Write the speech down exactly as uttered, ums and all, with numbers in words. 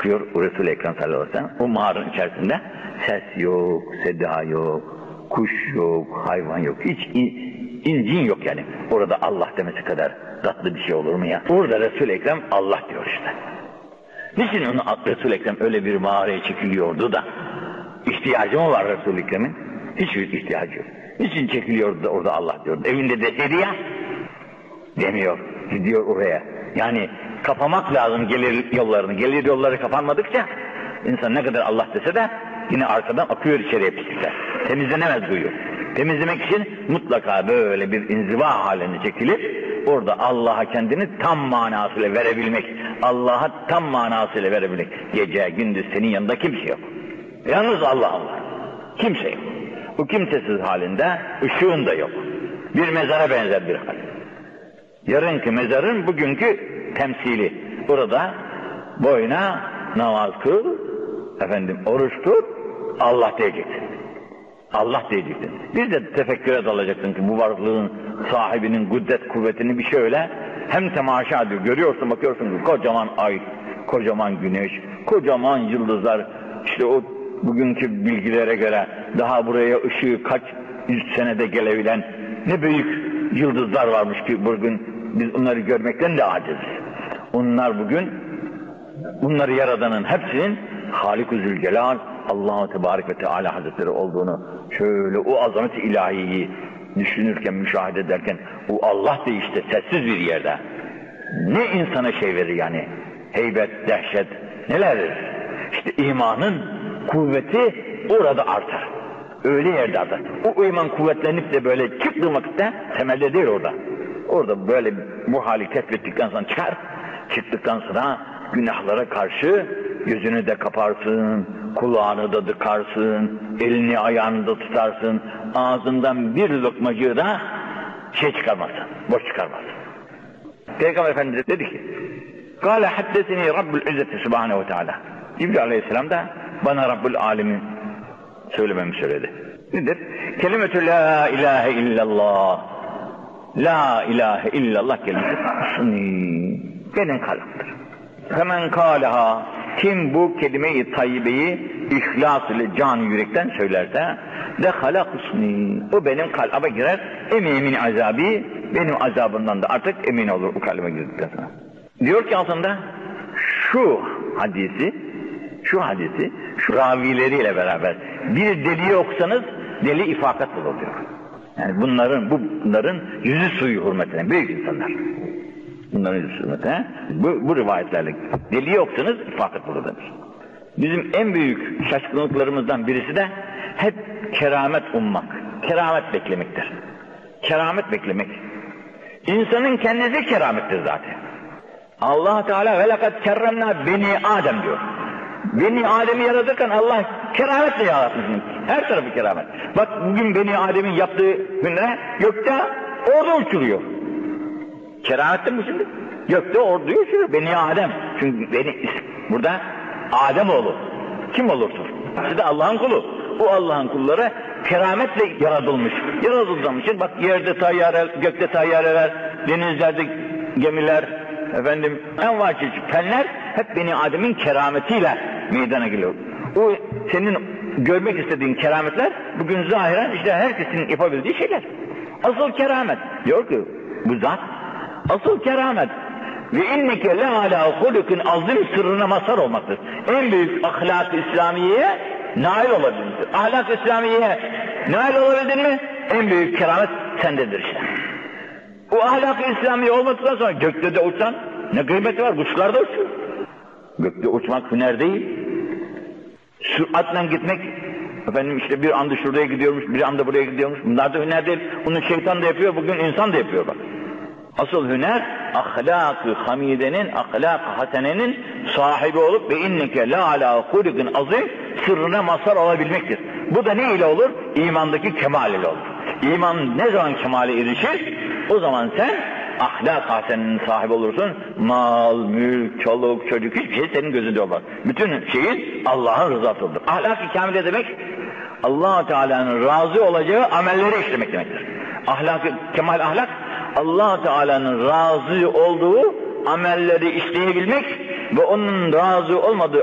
çıkıyor Resul-i Ekrem sallallahu aleyhi ve sellem. O mağaranın içerisinde ses yok, seda yok, kuş yok, hayvan yok. Hiç incin yok yani. Orada Allah demesi kadar tatlı bir şey olur mu ya? Orada Resul-i Ekrem Allah diyor işte. Niçin onu Resul-i Ekrem öyle bir mağaraya çekiliyordu da? İhtiyacı mı var Resul-i Ekrem'in? Hiçbir ihtiyacı yok. Niçin çekiliyordu da orada Allah diyordu? Evinde deseydi ya, demiyor. Gidiyor oraya. Yani kapamak lazım gelir yollarını. Gelir yolları kapanmadıkça insan ne kadar Allah dese de yine arkadan akıyor içeriye pislikler. Temizlenemez duyuyor. Temizlemek için mutlaka böyle bir inziva haline çekilip orada Allah'a kendini tam manasıyla verebilmek, Allah'a tam manasıyla verebilmek. Gece, gündüz senin yanında kimse yok. Yalnız Allah Allah. Kimse yok. Bu kimsesiz halinde ışığın da yok. Bir mezara benzer bir hal. Yarınki mezarın bugünkü temsili. Burada boyuna namaz kıl, efendim oruç tut, Allah diyeceksin. Allah diyeceksin. Bir de tefekküre dalacaksın ki bu varlığın sahibinin kudret kuvvetini bir şöyle hem temaşa ediyor. Görüyorsun, bakıyorsun ki kocaman ay, kocaman güneş, kocaman yıldızlar. İşte o bugünkü bilgilere göre daha buraya ışığı kaç yüz senede gelebilen ne büyük yıldızlar varmış ki bugün biz onları görmekten de aciziz. Onlar bugün, bunları yaradanın hepsinin Halik-ü Zülcelal, Allah-u Tebarek ve Teala Hazretleri olduğunu şöyle o azamet-i ilahiyi düşünürken, müşahede ederken o Allah de işte sessiz bir yerde ne insana şey verir yani, heybet, dehşet neler verir. İşte imanın kuvveti orada artar. Öyle yerde artar. O iman kuvvetlenip de böyle çıktığı vakitte temelde değil orada. Orada böyle bu hali keşfettikten sonra çıkar. Çıktıktan sonra günahlara karşı gözünü de kaparsın, kulağını da tıkarsın, elini ayağını da tutarsın, ağzından bir lokmacığı da şey çıkarmazsın, boş çıkarmazsın. Peygamber Efendimiz dedi ki, "Kâle haddesini Rabbül İzzeti Subhanehu ve Teala." Cibril Aleyhisselam da bana Rabbül Alemin söylememi söyledi. Nedir? Kelimetü la ilahe illallah. La ilahe illallah kelimesi benim kalbimdir. Hemen kâleha, kim bu kelime-i tayyibeyi ihlas ile can yürekten söylerse dehala husni, o benim kalbime girer, emin azabi, benim azabımdan da artık emin olur o kalbime girdikten sonra. Diyor ki altında şu hadisi, şu hadisi, şu ravileriyle beraber bir deliği okusanız deli ifakat bulur diyor. Yani bunların, bunların yüzü suyu hürmetine, büyük insanlar. Bunların yüzü suyu hürmetine, bu, bu rivayetlerle deliği okusanız ifakat bulur demiş. Bizim en büyük şaşkınlıklarımızdan birisi de hep keramet ummak, keramet beklemektir. Keramet beklemek. İnsanın kendisi keramettir zaten. Allah Teala ve lekad kerremna beni Adem diyor. Beni Adem'i yaratırken Allah kerametle yaratmış. Her tarafı keramet. Bak bugün Beni Adem'in yaptığı hüner gökte orada uçuruyor. Keramet mi şimdi? Gökte orada uçuruyor. Beni Adem. Çünkü beni burada Adem oğlu. Kim olursun? İşte Allah'ın kulu. Bu Allah'ın kulları kerametle yaratılmış. Yaratılmış için bak yerde tayyare, gökte tayyareler, denizlerde gemiler, efendim en var çeşit penler hep Beni Adem'in kerametiyle meydana geliyor. O senin görmek istediğin kerametler bugün zahiren işte herkesin yapabildiği şeyler. Asıl keramet diyor ki bu zat asıl keramet ve inneke le ala hulukun azim sırrına mazhar olmaktır. En büyük ahlak-ı İslamiye'ye nail olabilirsin. Ahlak-ı İslamiye'ye nail olabildin mi? En büyük keramet sendedir işte. O ahlak-ı İslamiye olmadıktan sonra gökte de uçsan ne kıymeti var? Kuşlar da uçuyor. Gökte uçmak hüner değil. Süratle gitmek, efendim işte bir anda şuraya gidiyormuş, bir anda buraya gidiyormuş. Bunlar da hüner değil. Onu şeytan da yapıyor, bugün insan da yapıyor bak. Asıl hüner, ahlak-ı hamidenin, ahlak-ı hasenenin sahibi olup ve inneke la ala hulikin azim sırrına mazhar olabilmektir. Bu da ne ile olur? İmandaki kemal ile olur. İman ne zaman kemale erişir? O zaman sen ahlak hasenenin sahibi olursun. Mal, mülk, çoluk, çocuk hiçbir şey senin gözünde olmaz. Bütün şeyin Allah'ın rızası olur. Ahlak-ı kamile demek Allah Teala'nın razı olacağı amelleri işlemek demektir. Ahlak-ı kemal ahlak Allah Teala'nın razı olduğu amelleri işleyebilmek ve onun razı olmadığı